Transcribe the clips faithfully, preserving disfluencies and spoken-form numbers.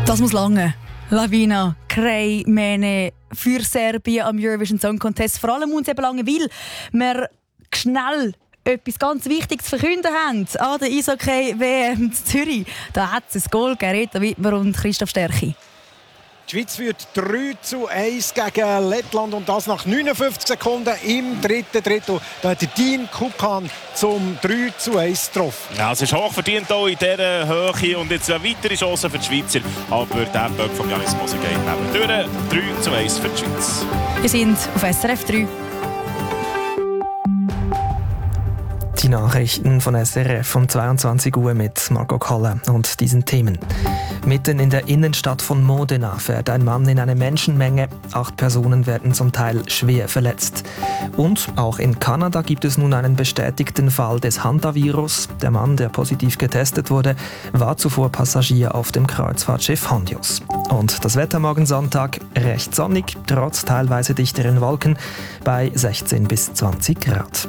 Das muss lange. Lavina, Krei, Mene für Serbien am Eurovision Song Contest. Vor allem uns eben lange, weil wir schnell etwas ganz Wichtiges zu verkünden haben. An der Eishockey-W M in Zürich. Da hat es ein Goal gegeben, Rita Wittmer und Christoph Stärchi. Die Schweiz führt drei zu eins gegen Lettland und das nach neunundfünfzig Sekunden im dritten Drittel. Da hat Dean Kukan zum drei zu eins getroffen. Ja, es ist hochverdient auch in dieser Höhe und jetzt eine weitere Chance für die Schweizer. Aber der Böck von Janis Moser geht neben durch. drei zu eins für die Schweiz. Wir sind auf S R F drei. Die Nachrichten von S R F um zweiundzwanzig Uhr mit Marco Koller und diesen Themen. Mitten in der Innenstadt von Modena fährt ein Mann in eine Menschenmenge. Acht Personen werden zum Teil schwer verletzt. Und auch in Kanada gibt es nun einen bestätigten Fall des Hantavirus. Der Mann, der positiv getestet wurde, war zuvor Passagier auf dem Kreuzfahrtschiff Hondios. Und das Wetter morgen Sonntag recht sonnig, trotz teilweise dichteren Wolken bei sechzehn bis zwanzig Grad.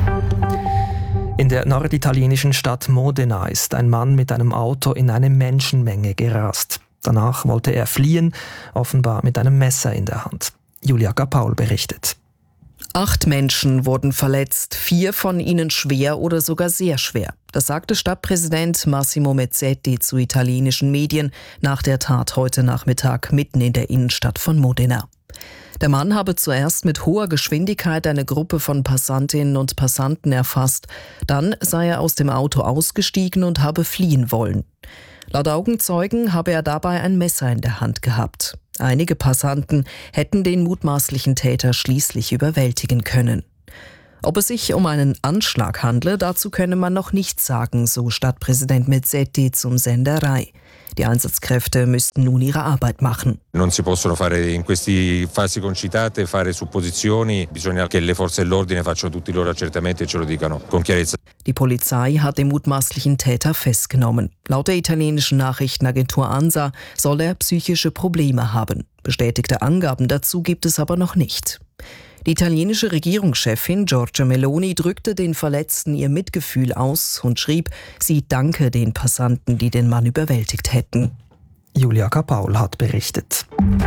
In der norditalienischen Stadt Modena ist ein Mann mit einem Auto in eine Menschenmenge gerast. Danach wollte er fliehen, offenbar mit einem Messer in der Hand. Julia Paul berichtet. Acht Menschen wurden verletzt, vier von ihnen schwer oder sogar sehr schwer. Das sagte Stadtpräsident Massimo Mezzetti zu italienischen Medien nach der Tat heute Nachmittag mitten in der Innenstadt von Modena. Der Mann habe zuerst mit hoher Geschwindigkeit eine Gruppe von Passantinnen und Passanten erfasst. Dann sei er aus dem Auto ausgestiegen und habe fliehen wollen. Laut Augenzeugen habe er dabei ein Messer in der Hand gehabt. Einige Passanten hätten den mutmaßlichen Täter schließlich überwältigen können. Ob es sich um einen Anschlag handle, dazu könne man noch nichts sagen, so Stadtpräsident Mezzetti zum Sender Rai. Die Einsatzkräfte müssten nun ihre Arbeit machen. Non si possono fare in queste fasi concitate fare supposizioni, bisogna che le forze dell'ordine facciano tutti i loro accertamenti e ce lo dicano con chiarezza. Die Polizei hat den mutmaßlichen Täter festgenommen. Laut der italienischen Nachrichtenagentur ANSA soll er psychische Probleme haben. Bestätigte Angaben dazu gibt es aber noch nicht. Die italienische Regierungschefin Giorgia Meloni drückte den Verletzten ihr Mitgefühl aus und schrieb, sie danke den Passanten, die den Mann überwältigt hätten. Julia Paul hat berichtet.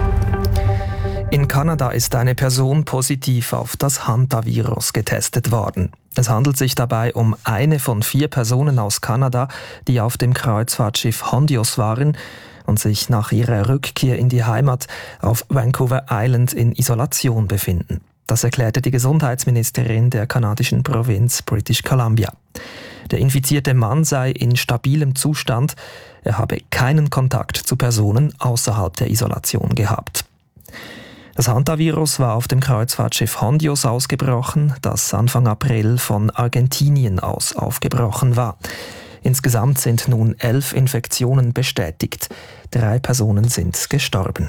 In Kanada ist eine Person positiv auf das Hantavirus getestet worden. Es handelt sich dabei um eine von vier Personen aus Kanada, die auf dem Kreuzfahrtschiff Hondios waren und sich nach ihrer Rückkehr in die Heimat auf Vancouver Island in Isolation befinden. Das erklärte die Gesundheitsministerin der kanadischen Provinz British Columbia. Der infizierte Mann sei in stabilem Zustand. Er habe keinen Kontakt zu Personen außerhalb der Isolation gehabt. Das Hantavirus war auf dem Kreuzfahrtschiff Hondios ausgebrochen, das Anfang April von Argentinien aus aufgebrochen war. Insgesamt sind nun elf Infektionen bestätigt. Drei Personen sind gestorben.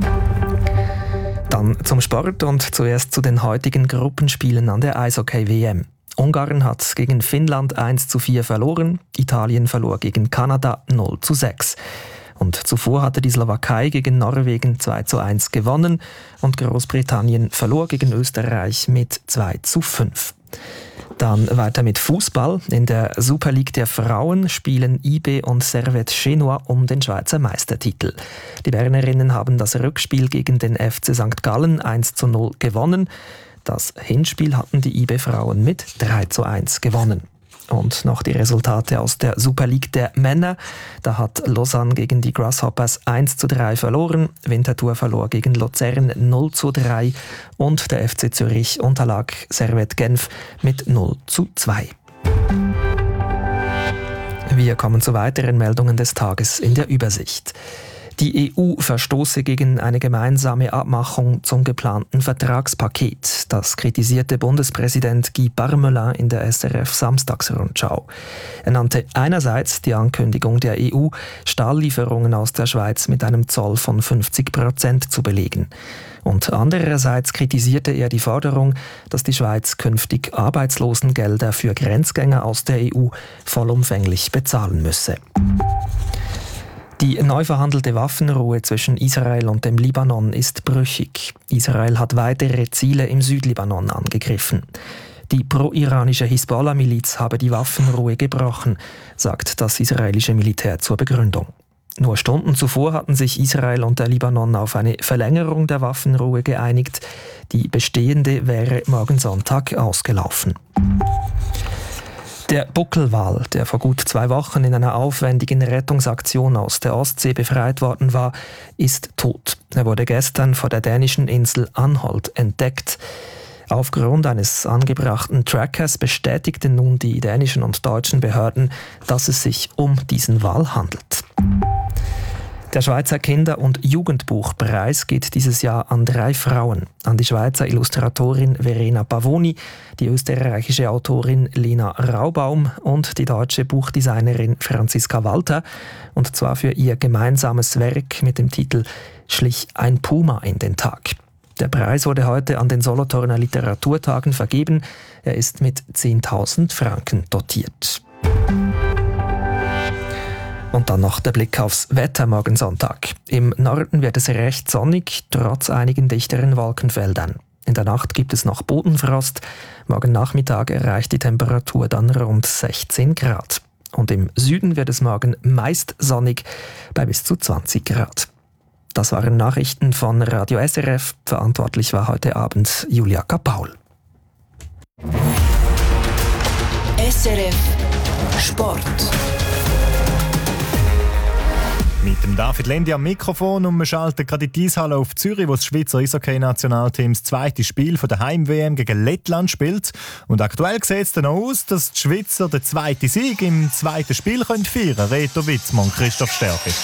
Dann zum Sport und zuerst zu den heutigen Gruppenspielen an der Eishockey-W M. Ungarn hat gegen Finnland eins zu vier verloren, Italien verlor gegen Kanada null zu sechs. Und zuvor hatte die Slowakei gegen Norwegen zwei zu eins gewonnen und Großbritannien verlor gegen Österreich mit zwei zu fünf. Dann weiter mit Fußball. In der Super League der Frauen spielen I B und Servette Genua um den Schweizer Meistertitel. Die Bernerinnen haben das Rückspiel gegen den F C Sankt Gallen eins zu null gewonnen. Das Hinspiel hatten die I B-Frauen mit drei zu eins gewonnen. Und noch die Resultate aus der Super League der Männer. Da hat Lausanne gegen die Grasshoppers eins zu drei verloren, Winterthur verlor gegen Luzern null zu drei und der F C Zürich unterlag Servette Genf mit null zu zwei. Wir kommen zu weiteren Meldungen des Tages in der Übersicht. Die E U verstoße gegen eine gemeinsame Abmachung zum geplanten Vertragspaket. Das kritisierte Bundespräsident Guy Parmelin in der S R F-Samstagsrundschau. Er nannte einerseits die Ankündigung der E U, Stahllieferungen aus der Schweiz mit einem Zoll von fünfzig Prozent zu belegen. Und andererseits kritisierte er die Forderung, dass die Schweiz künftig Arbeitslosengelder für Grenzgänger aus der E U vollumfänglich bezahlen müsse. Die neu verhandelte Waffenruhe zwischen Israel und dem Libanon ist brüchig. Israel hat weitere Ziele im Südlibanon angegriffen. Die pro-iranische Hisbollah-Miliz habe die Waffenruhe gebrochen, sagt das israelische Militär zur Begründung. Nur Stunden zuvor hatten sich Israel und der Libanon auf eine Verlängerung der Waffenruhe geeinigt. Die bestehende wäre morgen Sonntag ausgelaufen. Der Buckelwal, der vor gut zwei Wochen in einer aufwendigen Rettungsaktion aus der Ostsee befreit worden war, ist tot. Er wurde gestern vor der dänischen Insel Anholt entdeckt. Aufgrund eines angebrachten Trackers bestätigten nun die dänischen und deutschen Behörden, dass es sich um diesen Wal handelt. Der Schweizer Kinder- und Jugendbuchpreis geht dieses Jahr an drei Frauen. An die Schweizer Illustratorin Verena Pavoni, die österreichische Autorin Lena Raubaum und die deutsche Buchdesignerin Franziska Walter. Und zwar für ihr gemeinsames Werk mit dem Titel »Schlich ein Puma in den Tag«. Der Preis wurde heute an den Solothurner Literaturtagen vergeben. Er ist mit zehntausend Franken dotiert. Und dann noch der Blick aufs Wetter morgen Sonntag. Im Norden wird es recht sonnig, trotz einigen dichteren Wolkenfeldern. In der Nacht gibt es noch Bodenfrost. Morgen Nachmittag erreicht die Temperatur dann rund sechzehn Grad. Und im Süden wird es morgen meist sonnig bei bis zu zwanzig Grad. Das waren Nachrichten von Radio S R F. Verantwortlich war heute Abend Julia Kapaul. S R F Sport. Mit dem David Lendi am Mikrofon und wir schalten gerade in die Eishalle auf Zürich, wo das Schweizer Eishockey-Nationalteam das zweite Spiel von der Heim-W M gegen Lettland spielt. Und aktuell sieht es dann aus, dass die Schweizer den zweiten Sieg im zweiten Spiel feiern können. Reto Witzmann, Christoph Stärke.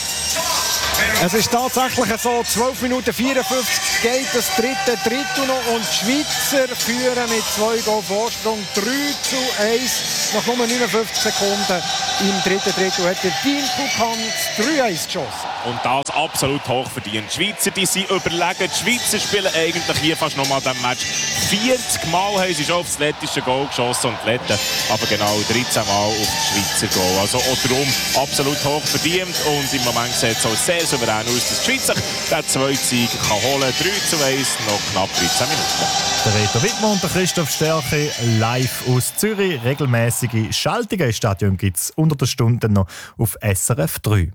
Es ist tatsächlich so, zwölf Minuten vierundfünfzig geht das dritte Drittel noch und die Schweizer führen mit zwei Goal Vorsprung drei zu eins. Nach nur neunundfünfzig Sekunden im dritten Drittel hat der Dean Kukan das drei eins geschossen. Und das absolut hoch verdient. Die Schweizer die sind überlegen. Die Schweizer spielen eigentlich hier fast nochmal diesen Match. vierzig Mal haben sie schon auf das lettische Goal geschossen und die Letten aber genau dreizehn Mal auf das Schweizer Goal. Also auch darum absolut hoch verdient und im Moment sieht es auch sehr souverän aus, dass die Schweizer den zweiten Sieg kann holen. drei zu eins, noch knapp dreizehn Minuten. Der Reto Wittmann und der Christoph Stärke live aus Zürich. Regelmäßige Schaltungen im Stadion gibt es unter der Stunde noch auf S R F drei.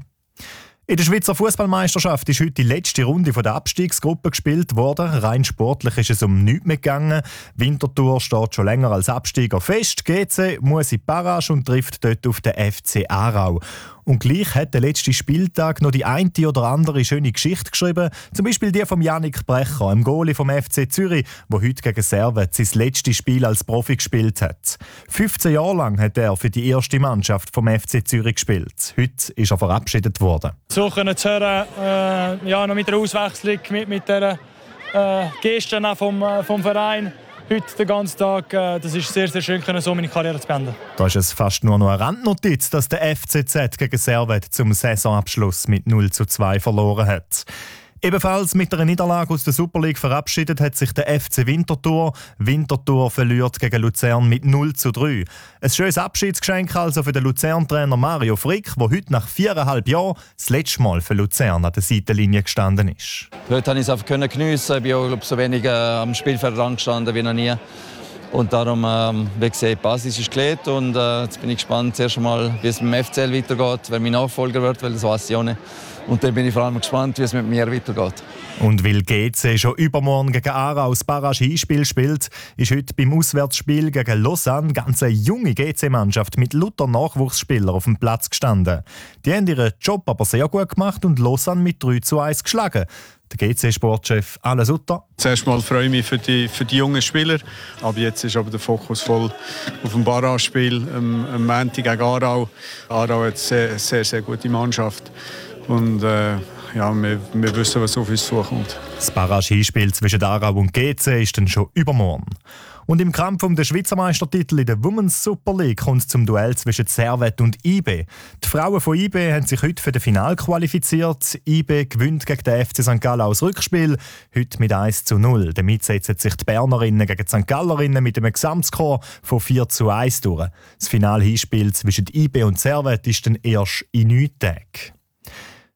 In der Schweizer Fußballmeisterschaft ist heute die letzte Runde der Abstiegsgruppe gespielt worden. Rein sportlich ist es um nichts mehr gegangen. Winterthur steht schon länger als Absteiger fest. G C muss in die Barrage und trifft dort auf den F C Aarau. Und gleich hat der letzte Spieltag noch die eine oder andere schöne Geschichte geschrieben. Zum Beispiel die von Yannick Brecher, einem Goalie vom F C Zürich, der heute gegen Servet sein letztes Spiel als Profi gespielt hat. fünfzehn Jahre lang hat er für die erste Mannschaft vom F C Zürich gespielt. Heute ist er verabschiedet worden. So können zu hören, äh, ja, noch mit der Auswechslung, mit, mit der äh, Gesten vom, äh, vom Verein. Heute den ganzen Tag, äh, das ist sehr, sehr schön, so meine Karriere zu beenden. Da ist es fast nur noch eine Randnotiz, dass der F C Z gegen Servet zum Saisonabschluss mit null zu zwei verloren hat. Ebenfalls mit einer Niederlage aus der Super League verabschiedet hat sich der F C Winterthur. Winterthur verliert gegen Luzern mit null zu drei. Ein schönes Abschiedsgeschenk also für den Luzern-Trainer Mario Frick, der heute nach viereinhalb Jahren das letzte Mal für Luzern an der Seitenlinie gestanden ist. Heute konnte ich es einfach geniessen. Ich bin auch glaub, so wenig äh, am Spielfeldrand gestanden wie noch nie. Und darum, ähm, wie gesagt, die Basis ist gelegt und äh, jetzt bin ich gespannt, zuerst einmal, wie es mit dem F C L weitergeht, wer mein Nachfolger wird, weil das weiß ich auch nicht. Und dann bin ich vor allem gespannt, wie es mit mir weitergeht. Und weil G C schon übermorgen gegen Aarau das Barrage-Hinspiel spielt, ist heute beim Auswärtsspiel gegen Lausanne ganz eine junge G C-Mannschaft mit lauter Nachwuchsspielern auf dem Platz gestanden. Die haben ihren Job aber sehr gut gemacht und Lausanne mit drei zu eins geschlagen. Der G C-Sportchef Alain Sutter. Zuerst mal freue ich mich für die, für die jungen Spieler. Aber jetzt ist aber der Fokus voll auf dem Barrage-Spiel am, am Montag gegen Aarau. Aarau hat eine sehr, sehr, sehr gute Mannschaft. Und äh, ja, wir, wir wissen, was auf uns zukommt. Das Barrage-Hinspiel zwischen Aarau und G C ist dann schon übermorgen. Und im Kampf um den Schweizer Meistertitel in der Women's Super League kommt es zum Duell zwischen Servet und I B. Die Frauen von I B haben sich heute für das Finale qualifiziert. I B gewinnt gegen den F C Sankt Gallen aus Rückspiel, heute mit eins zu null. Damit setzen sich die Bernerinnen gegen die Sankt Gallerinnen mit einem Gesamtscore von vier zu eins durch. Das Finale-Hinspiel zwischen I B und Servet ist dann erst in neun Tagen.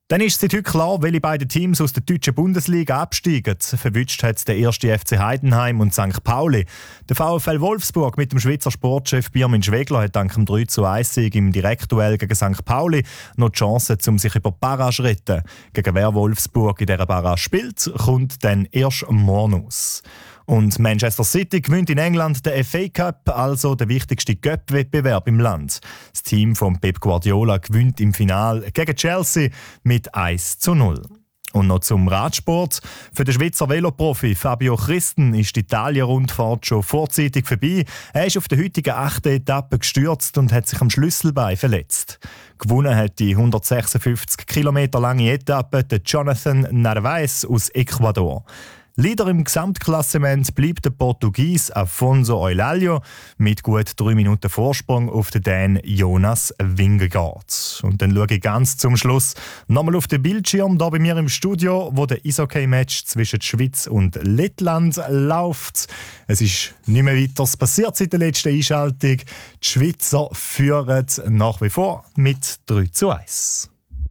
Dann ist seit heute klar, welche beiden Teams aus der deutschen Bundesliga absteigen. Verwünscht hat der erste F C Heidenheim und Sankt Pauli. Der VfL Wolfsburg mit dem Schweizer Sportchef Birmin Schwegler hat dank dem drei zu eins Sieg im Direktduell gegen Sankt Pauli noch die Chance, um sich über die Barrage zu retten. Gegen wer Wolfsburg in dieser Barrage spielt, kommt dann erst morgen aus. Und Manchester City gewinnt in England den F A Cup, also den wichtigsten Cup-Wettbewerb im Land. Das Team von Pep Guardiola gewinnt im Finale gegen Chelsea mit eins zu null. Und noch zum Radsport. Für den Schweizer Veloprofi Fabio Christen ist die Italien-Rundfahrt schon vorzeitig vorbei. Er ist auf der heutigen achten Etappe gestürzt und hat sich am Schlüsselbein verletzt. Gewonnen hat die hundertsechsundfünfzig Kilometer lange Etappe der Jonathan Narvaez aus Ecuador. Leader im Gesamtklassement bleibt der Portugies Afonso Eulalio mit gut drei Minuten Vorsprung auf den Dän Jonas Vingegaard. Und dann schaue ich ganz zum Schluss nochmal auf den Bildschirm hier bei mir im Studio, wo der Eishockey-Match zwischen Schweiz und Lettland läuft. Es ist nicht mehr weiter passiert seit der letzten Einschaltung. Die Schweizer führen nach wie vor mit drei zu eins.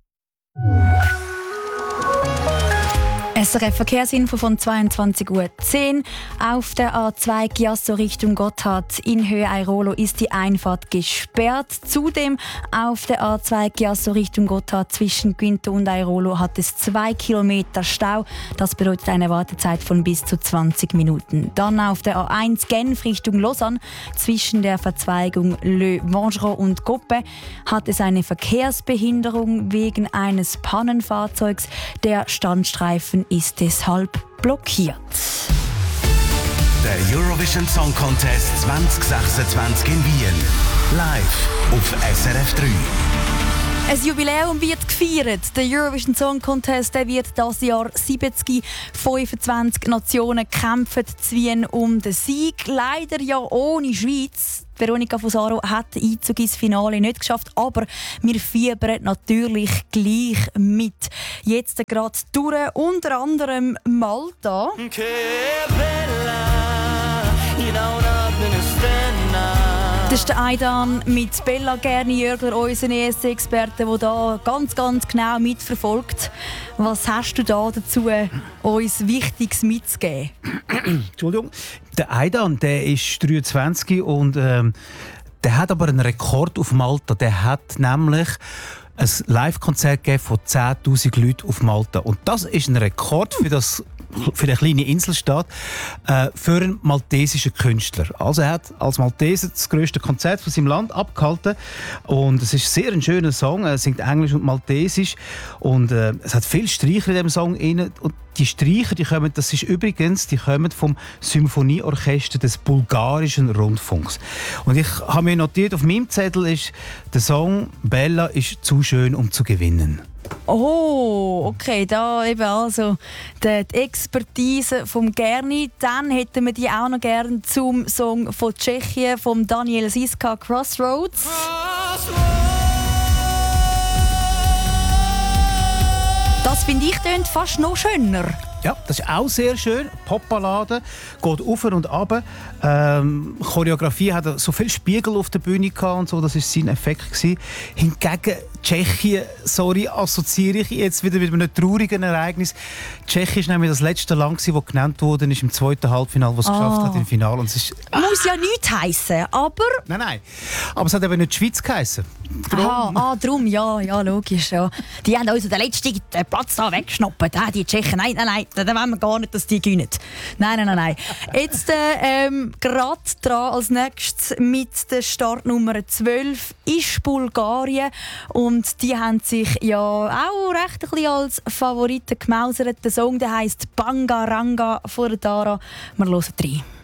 S R F Verkehrsinfo von zweiundzwanzig Uhr zehn. Auf der A zwei Chiasso Richtung Gotthard in Höhe Airolo ist die Einfahrt gesperrt. Zudem auf der A zwei Chiasso Richtung Gotthard zwischen Quinto und Airolo hat es zwei Kilometer Stau. Das bedeutet eine Wartezeit von bis zu zwanzig Minuten. Dann auf der A eins Genf Richtung Lausanne zwischen der Verzweigung Le Vangereau und Goppe hat es eine Verkehrsbehinderung wegen eines Pannenfahrzeugs. Der Standstreifen ist deshalb blockiert. Der Eurovision Song Contest zwanzig sechsundzwanzig in Wien. Live auf S R F drei. Ein Jubiläum wird gefeiert. Der Eurovision Song Contest der wird dieses Jahr siebzig. fünfundzwanzig Nationen kämpfen zu Wien um den Sieg. Leider ja ohne Schweiz. Veronika Fusaro hat den Einzug ins Finale nicht geschafft, aber wir fiebern natürlich gleich mit. Jetzt gerade durch, unter anderem Malta. Das ist der Aidan mit Bella Gerni-Jörgler, unser E S C-Experte, der da ganz, ganz genau mitverfolgt. Was hast du da dazu, uns Wichtiges mitzugeben? Entschuldigung. Der Aidan, der ist dreiundzwanzig und ähm, der hat aber einen Rekord auf Malta. Der hat nämlich ein Live-Konzert gegeben von zehntausend Leuten auf Malta. Und das ist ein Rekord für das für eine kleine Inselstadt, äh, für einen maltesischen Künstler. Also er hat als Malteser das grösste Konzert von seinem Land abgehalten und es ist sehr ein schöner Song. Er singt Englisch und Maltesisch und äh, es hat viele Streicher in diesem Song rein. Und die Streicher, die kommen, das ist übrigens, die kommen vom Symphonieorchester des bulgarischen Rundfunks. Und ich habe mir notiert, auf meinem Zettel ist der Song «Bella ist zu schön, um zu gewinnen». Oh, okay, da eben also die, die Expertise vom Gerni. Dann hätten wir die auch noch gerne zum Song von Tschechien, von Daniel Siska, «Crossroads». Das finde ich tönt fast noch schöner. Ja, das ist auch sehr schön. Popballade, geht auf und ab. Ähm, Choreografie hat so viel Spiegel auf der Bühne gehabt und so, das war sein Effekt gewesen. Hingegen Tschechien, sorry, assoziiere ich jetzt wieder mit einem traurigen Ereignis. Tschechien war nämlich das letzte Land, das genannt wurde im zweiten Halbfinale, das es oh. geschafft hat im Finale. Und es ist, muss ja nichts heissen, aber... Nein, nein. Aber es hat eben nicht die Schweiz geheissen. Drum. Aha, ah, drum, ja, ja, logisch. Ja. Die haben also den letzten Platz da weggeschnappt. Ah, die Tschechen, nein, nein, nein, da wollen wir gar nicht, dass die gewinnen. Nein, nein, nein, nein. Jetzt äh, ähm, gerade dran als nächstes mit der Startnummer zwölf ist Bulgarien. Und die haben sich ja auch recht ein bisschen als Favoriten gemausert. Der Song der heisst «Bangaranga» von der Dara. Wir hören rein.